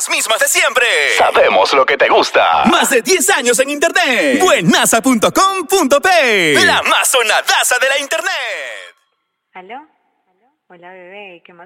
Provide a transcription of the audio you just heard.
las mismas de siempre. Sabemos lo que te gusta. Más de 10 años en internet. Buenaza.com.p. La más sonadaza de la internet. ¿Aló? Hola, bebé, ¿qué más?